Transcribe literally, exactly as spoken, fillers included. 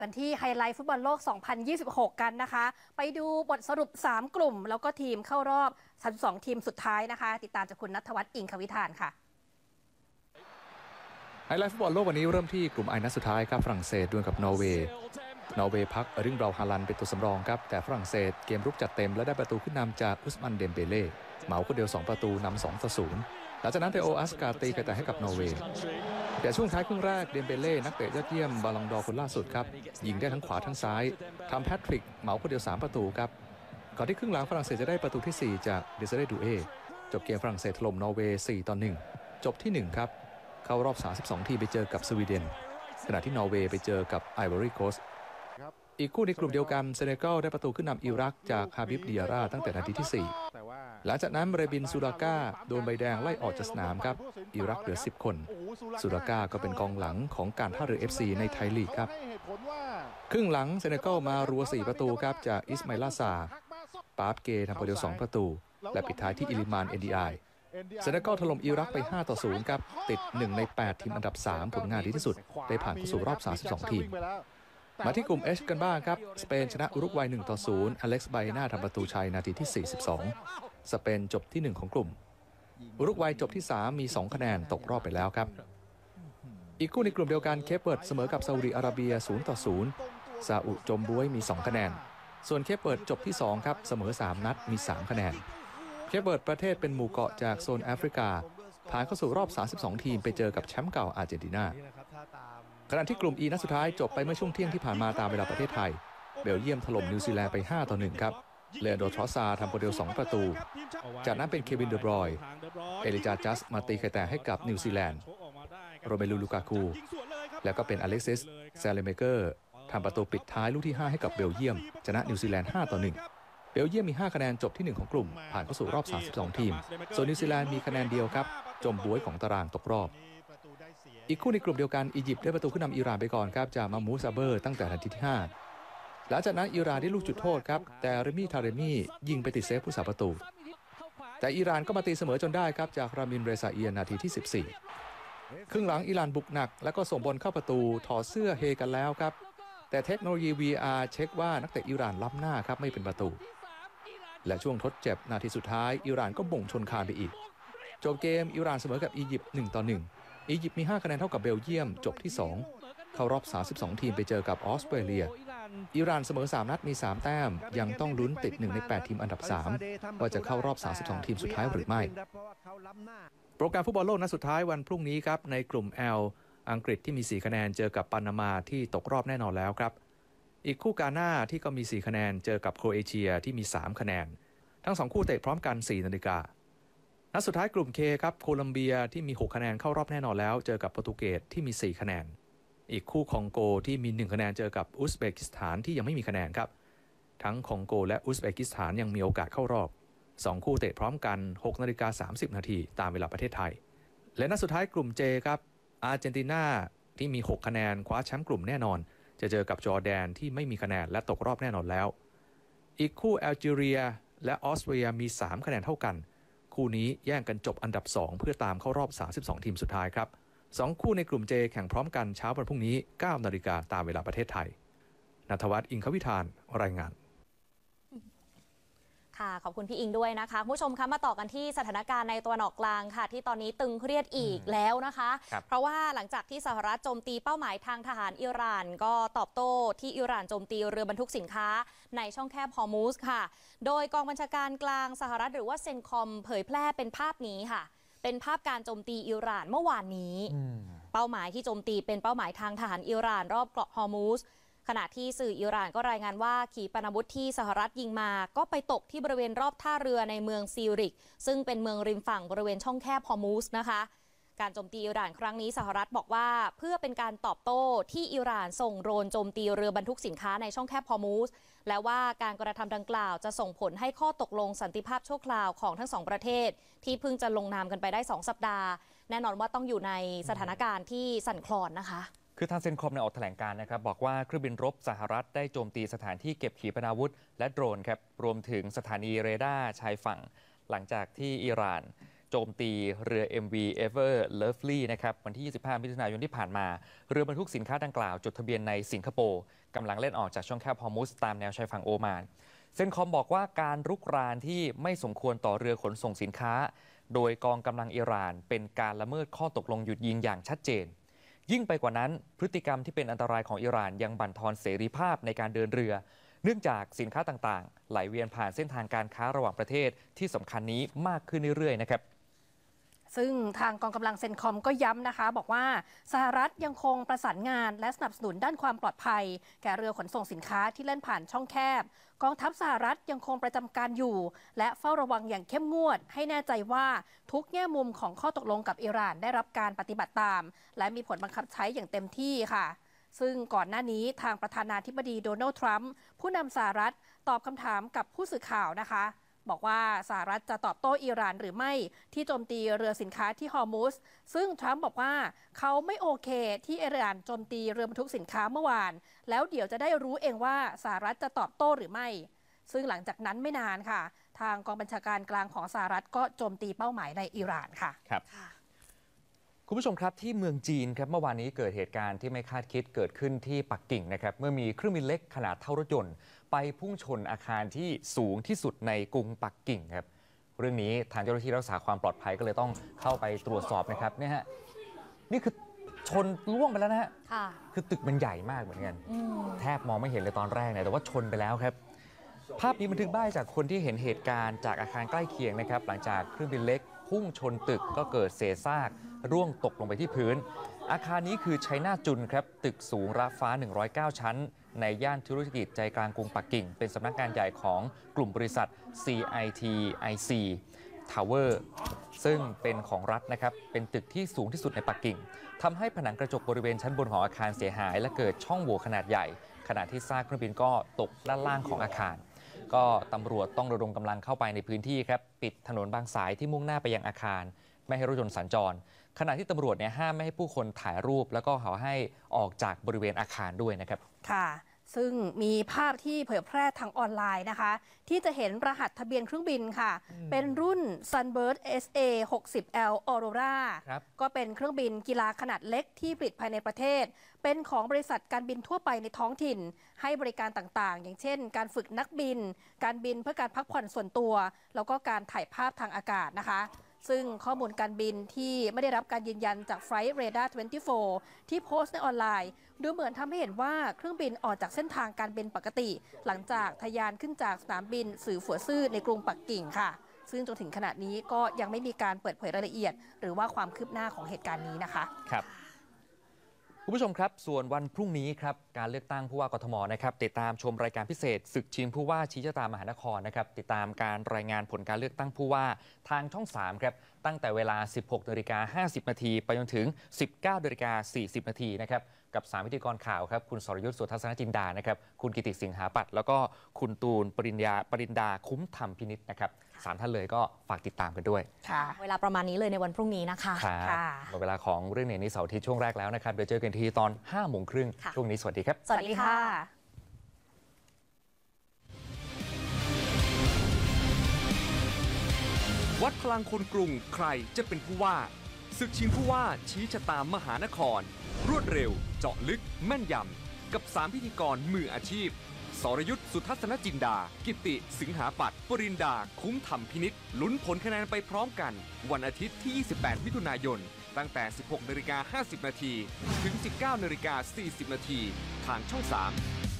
กันที่ไฮไลท์ฟุตบอลโลก สองพันยี่สิบหก กันนะคะ ไปดูบทสรุป สาม กลุ่ม แล้วก็ทีมเข้ารอบ สามสิบสอง ทีมสุดท้ายนะคะ ติดตามจากคุณณัฐวัฒน์อิงควิธานค่ะไฮไลท์ฟุตบอลโลกวันนี้เริ่มที่กลุ่มไอนัดสุดท้ายครับฝรั่งเศสดวลกับนอร์เวย์นอร์เวย์พักเออร์ลิง บราวน์ ฮาลันด์เป็นตัวสำรองครับแต่ฝรั่งเศสเกมรุกจัดเต็มและได้ประตูขึ้นนำจากอุสมันเดมเบเล่เหมาคนเดียวสองประตูนำสองต่อศูนย์หลังจากนั้นเทโออัสการ์ตีกระต่ายให้กับนอร์เวย์แต่ช่วงท้ายครึ่งแรกเดมเบเล่นักเตะยอดเยี่ยมบาลองดอร์คนล่าสุดครับยิงได้ทั้งขวาทั้งซ้ายทำแพทริกเหมาคนเดียวสามประตูครับก่อนที่ครึ่งหลังฝรั่งเศสจะได้ประตูที่สี่จากเดซเรดูเอจบเกมฝรั่งเศสถล่มนอร์เวย์สี่ต่อหนึ่งจบที่หนึ่งครับเข้ารอบสามสิบสองทีมไปเจอกับสวีเดนขณะที่นอร์เวย์ไปเจอกับไอวอรี่โคสต์อีกคู่ในกลุ่มเดียวกันเซเนกัลได้ประตูขึ้นนำอิรักจากฮาบิบดิอาราตั้งแต่นาทีที่สี่หลังจากนั้นเรบินซูดาก้าโดนใบแดงไล่ออกจากสนามครับอิรักเหลือสิบคนซูดาก้าก็เป็นกองหลังของการท่าเรือ เอฟ ซี ในไทยลีกครับครึ่งหลังเซเนกัลมารัวสี่ประตูครับจากอิสมาอิล ลาซาปาร์ฟเกทำประตูสองประตูและปิดท้ายที่อิลิมานเอ็นดีไอเซเนกัลถล่มอิรักไปห้าต่อศูนย์ครับติดหนึ่งในแปดทีมอันดับสามผลงานดีที่สุดได้ผ่านเข้าสู่รอบสามสิบสองทีมมาที่กลุ่ม H กันบ้างครับสเปนชนะอุรุกวัยหนึ่งต่อศูนย์อเล็กซ์ไบน่าทำประตูชัยนาทีที่สี่สิบสองสเปนจบที่หนึ่งของกลุ่มอุรุกวัยจบที่สามมีสองคะแนนตกรอบไปแล้วครับอีกคู่ในกลุ่มเดียวกันเคปเวิร์ดเสมอกับซาอุดิอาระเบียศูนย์ต่อศูนย์ซาอุจมบ๊วยมีสองคะแนนส่วนเคปเวิร์ดจบที่สองครับเสมอสามนัดมีสามคะแนนเคปเวิร์ดประเทศเป็นหมู่เกาะจากโซนแอฟริกาผ่านเข้าสู่รอบสามสิบสองทีมไปเจอกับแชมป์เก่าอาร์เจนตินาขณะที่กลุ่ม E นัดสุดท้ายจบไปเมื่อช่วงเที่ยงที่ผ่านมาตามเวลาประเทศไทยเบลเยียมถล่มนิวซีแลนด์ไปห้าต่อหนึ่งครับเลอันโด ทรอสซาร์ทำประตูสองประตูจากนั้นเป็นเควินเดอบรอยน์เอลิจาจัสมาตีไข่แตกให้กับนิวซีแลนด์โรเมลูลูกาคูแล้วก็เป็นอเล็กซิสแซเลเมเกอร์ทำประตูปิดท้ายลูกที่ห้าให้กับเบลเยียมชนะนิวซีแลนด์ห้าต่อหนึ่งเบลเยียมมีห้าคะแนนจบที่หนึ่งของกลุ่มผ่านเข้าสู่รอบสามสิบสองทีมส่วนนิวซีแลนด์มีคะแนนเดียวครับจมบ๊วยของตารางตกรอบอีกคู่ในกลุ่มเดียวกันอียิปต์ได้ประตูขึ้นนำอิหร่านไปก่อนครับจากมามูซาเบอร์ตั้งแต่นาทีที่ห้าหลังจากนั้นอิหร่านได้ลูกจุดโทษครับแต่เรมี่ทาเรมี่ยิงไปติดเซฟผู้สาประตูแต่อิหร่านก็มาตีเสมอจนได้ครับจากรามินเรซาเอียนนาทีที่สิบสี่ครึ่งหลังอิหร่านบุกหนักแล้วก็ส่งบอลเข้าประตูถอดเสื้อเฮกันแล้วครับแต่เทคโนโลยี วี อาร์ เช็คว่านักเตะอิหร่านล้ำหน้าครับไม่เป็นประตูและช่วงทดเจ็บนาทีสุดท้ายอิหร่านก็บ่งชนคานไปอีกจบเกมอิหร่านเสมอกับอียิปต์หนึ่งต่อหนึ่งอียิปต์มีห้าคะแนนเท่ากับเบลเยียมจบที่สองเข้ารอบสามสิบสองทีมไปเจอกับออสเตรเลียอิหร่านเสมอสามนัดมีสามแต้มยังต้องลุ้นติดหนึ่งในแปดทีมอันดับสามว่าจะเข้ารอบสามสิบสองทีมสุดท้ายหรือไม่โปรแกรมฟุตบอลโลกนัดสุดท้ายวันพรุ่งนี้ครับในกลุ่ม L อังกฤษที่มีสี่คะแนนเจอกับปานามาที่ตกรอบแน่นอนแล้วครับอีกคู่กาหน้าที่ก็มีสี่คะแนนเจอกับโครเอเชียที่มีสามคะแนนทั้งสองคู่เตะพร้อมกันสี่นาฬิกานัดสุดท้ายกลุ่ม K ครับโคลัมเบียที่มีหกคะแนนเข้ารอบแน่นอนแล้วเจอกับโปรตุเกสที่มีสี่คะแนนอีกคู่คองโกที่มีหนึ่งคะแนนเจอกับอุซเบกิสถานที่ยังไม่มีคะแนนครับทั้งคองโกและอุซเบกิสถานยังมีโอกาสเข้ารอบสองคู่เตะพร้อมกัน หกนาฬิกาสามสิบนาทีตามเวลาประเทศไทยและนัดสุดท้ายกลุ่ม J ครับอาร์เจนตินาที่มีหกคะแนนคว้าแชมป์กลุ่มแน่นอนจะเจอกับจอร์แดนที่ไม่มีคะแนนและตกรอบแน่นอนแล้วอีกคู่แอลจีเรียและออสเตรียมีสามคะแนนเท่ากันคู่นี้แย่งกันจบอันดับสองเพื่อตามเข้ารอบสามสิบสองทีมสุดท้ายครับสองคู่ในกลุ่ม J แข่งพร้อมกันเช้าวันพรุ่งนี้ เก้านาฬิกาตามเวลาประเทศไทยณัฐวัฒน์อิงควิธานรายงานค่ะขอบคุณพี่อิงด้วยนะคะคุณผู้ชมคะมาต่อกันที่สถานการณ์ในตะวันออกกลางค่ะที่ตอนนี้ตึงเครียดอีกแล้วนะคะเพราะว่าหลังจากที่สหรัฐโจมตีเป้าหมายทางทหารอิหร่านก็ตอบโต้ที่อิหร่านโจมตีเรือบรรทุกสินค้าในช่องแคบฮอร์มูซค่ะโดยกองบัญชาการกลางสหรัฐหรือว่าเซนคอมเผยแพร่เป็นภาพนี้ค่ะเป็นภาพการโจมตีอิหร่านเมื่อวานนี้เป้าหมายที่โจมตีเป็นเป้าหมายทางทหารอิหร่านรอบเกาะฮอร์มูซขณะที่สื่ออิหร่านก็รายงานว่าขีปนาวุธที่สหรัฐยิงมาก็ไปตกที่บริเวณรอบท่าเรือในเมืองซีริกซึ่งเป็นเมืองริมฝั่งบริเวณช่องแคบฮอร์มูซนะคะการโจมตีอิหร่านครั้งนี้สหรัฐบอกว่าเพื่อเป็นการตอบโต้ที่อิหร่านส่งโดรนโจมตีเรือบรรทุกสินค้าในช่องแคบฮอร์มูซและว่าการกระทำดังกล่าวจะส่งผลให้ข้อตกลงสันติภาพชั่วคราวของทั้งสองประเทศที่เพิ่งจะลงนามกันไปได้สองสัปดาห์แน่นอนว่าต้องอยู่ในสถานการณ์ที่สั่นคลอนนะคะคือทางเซนคอมในออกแถลงการนะครับบอกว่าเครื่องบินรบสหรัฐได้โจมตีสถานที่เก็บขีปนาวุธและโดรนครับรวมถึงสถานีเรดาร์ชายฝั่งหลังจากที่อิหร่านโจมตีเรือ เอ็ม วี Ever Lovely นะครับวันที่ ยี่สิบห้า มิถุนายนที่ผ่านมาเรือบรรทุกสินค้าดังกล่าวจดทะเบียนในสิงคโปร์กำลังเล่นออกจากช่องแคบฮอร์มุซตามแนวชายฝั่งโอมานเซนคอมบอกว่าการรุกรานที่ไม่สมควรต่อเรือขนส่งสินค้าโดยกองกำลังอิหร่านเป็นการละเมิดข้อตกลงหยุดยิงอย่างชัดเจนยิ่งไปกว่านั้นพฤติกรรมที่เป็นอันตรายของอิหร่านยังบั่นทอนเสรีภาพในการเดินเรือเนื่องจากสินค้าต่างๆไหลเวียนผ่านเส้นทางการค้าระหว่างประเทศที่สำคัญนี้มากขึ้นเรื่อยๆนะครับซึ่งทางกองกำลังเซนคอมก็ย้ำนะคะบอกว่าสหรัฐยังคงประสานงานและสนับสนุนด้านความปลอดภัยแก่เรือขนส่งสินค้าที่เล่นผ่านช่องแคบกองทัพสหรัฐยังคงประจำการอยู่และเฝ้าระวังอย่างเข้มงวดให้แน่ใจว่าทุกแง่มุมของข้อตกลงกับอิหร่านได้รับการปฏิบัติตามและมีผลบังคับใช้อย่างเต็มที่ค่ะซึ่งก่อนหน้านี้ทางประธานาธิบดีโดนัลด์ทรัมป์ผู้นำสหรัฐตอบคำถามกับผู้สื่อข่าวนะคะบอกว่าสหรัฐจะตอบโต้อิหร่านหรือไม่ที่โจมตีเรือสินค้าที่ฮอร์มุซซึ่งทรัมป์บอกว่าเขาไม่โอเคที่อิหร่านโจมตีเรือบรรทุกสินค้าเมื่อวานแล้วเดี๋ยวจะได้รู้เองว่าสหรัฐจะตอบโต้หรือไม่ซึ่งหลังจากนั้นไม่นานค่ะทางกองบัญชาการกลางของสหรัฐก็โจมตีเป้าหมายในอิหร่านค่ะครับคุณผู้ชมครับที่เมืองจีนครับเมื่อวานนี้เกิดเหตุการณ์ที่ไม่คาดคิดเกิดขึ้นที่ปักกิ่งนะครับเมื่อมีเครื่องบินเล็กขนาดเท่ารถยนต์ไปพุ่งชนอาคารที่สูงที่สุดในกรุงปักกิ่งครับเรื่องนี้ทางเจ้าหน้าที่รักษาความปลอดภัยก็เลยต้องเข้าไปตรวจสอบนะครับเนี่ยฮะนี่คือชนล่วงไปแล้วนะฮะคือตึกมันใหญ่มากเหมือนกันแทบมองไม่เห็นเลยตอนแรกเนี่ยแต่ว่าชนไปแล้วครับภาพนี้บันทึกได้จากคนที่เห็นเหตุการณ์จากอาคารใกล้เคียงนะครับหลังจากเครื่องบินเล็กพุ่งชนตึกก็เกิดเศษซากร่วงตกลงไปที่พื้นอาคารนี้คือไชน่าจุนครับตึกสูงระฟ้าหนึ่งร้อยเก้าชั้นในย่านธุรกิจใจกลางกรุงปักกิ่งเป็นสำนักงานใหญ่ของกลุ่มบริษัท ซี ไอ ที ไอ ซี Tower ซึ่งเป็นของรัฐนะครับเป็นตึกที่สูงที่สุดในปักกิ่งทำให้ผนังกระจกบริเวณชั้นบนของอาคารเสียหายและเกิดช่องโหว่ขนาดใหญ่ขณะที่ซากเครื่องบินก็ตกด้านล่างของอาคารก็ตำรวจต้องระดมกำลังเข้าไปในพื้นที่ครับปิดถนนบางสายที่มุ่งหน้าไปยังอาคารไม่ให้รถยนต์สัญจรขณะที่ตำรวจเนี่ยห้ามไม่ให้ผู้คนถ่ายรูปแล้วก็ขอให้ออกจากบริเวณอาคารด้วยนะครับค่ะซึ่งมีภาพที่เผยแพร่ทางออนไลน์นะคะที่จะเห็นรหัสทะเบียนเครื่องบินค่ะเป็นรุ่น Sunbird เอส เอ หกสิบ แอล Aurora ก็เป็นเครื่องบินกีฬาขนาดเล็กที่ผลิตภายในประเทศเป็นของบริษัทการบินทั่วไปในท้องถิ่นให้บริการต่างๆอย่างเช่นการฝึกนักบินการบินเพื่อการพักผ่อนส่วนตัวแล้วก็การถ่ายภาพทางอากาศนะคะซึ่งข้อมูลการบินที่ไม่ได้รับการยืนยันจาก Flight Radar ยี่สิบสี่ ที่โพสต์ในออนไลน์ดูเหมือนทำให้เห็นว่าเครื่องบินออกจากเส้นทางการบินปกติหลังจากทะยานขึ้นจากสนามบินสื่อฝัวซื่อในกรุงปักกิ่งค่ะซึ่งจนถึงขณะนี้ก็ยังไม่มีการเปิดเผยรายละเอียดหรือว่าความคืบหน้าของเหตุการณ์นี้นะคะครับคุณผู้ชมครับส่วนวันพรุ่งนี้ครับการเลือกตั้งผู้ว่ากทมนะครับติดตามชมรายการพิเศษศึกชิงผู้ว่าชี้ชะตามหานครนะครับติดตามการรายงานผลการเลือกตั้งผู้ว่าทางช่องสามครับตั้งแต่เวลา สิบหกนาฬิกาห้าสิบนาทีไปจนถึง สิบเก้านาฬิกาสี่สิบนาทีนะครับกับสามพิธีกรข่าวครับคุณสรยุทธ สุทัศนจินดานะครับคุณกิติสิงหาปัตย์แล้วก็คุณตูนปริญญาปรินดาคุ้มธรรมพินิจนะครับสามท่านเลยก็ฝากติดตามกันด้วยค่ะเวลาประมาณนี้เลยในวันพรุ่งนี้นะคะค่ะหมดเวลาของเรื่องนี้เสาร์อาทิตย์ช่วงแรกแล้วนะครับเดี๋ยวเจอกันทีตอนห้าโมงครึ่งช่วงนี้สวัสดีครับสวัสดีค่ะวัดพลังคนกรุงใครจะเป็นผู้ว่าศึกชิงผู้ว่าชี้ชะตามหานครรวดเร็วเจาะลึกแม่นยำกับสามพิธีกรมืออาชีพสรยุทธ สุทัศนจินดากิติสิงหาปัตย์ปรินดาคุ้มธรรมพินิจลุ้นผลคะแนนไปพร้อมกันวันอาทิตย์ที่ยี่สิบแปดมิถุนายนตั้งแต่ สิบหกนาฬิกาห้าสิบนาทีถึง สิบเก้านาฬิกาสี่สิบนาทีทางช่องสาม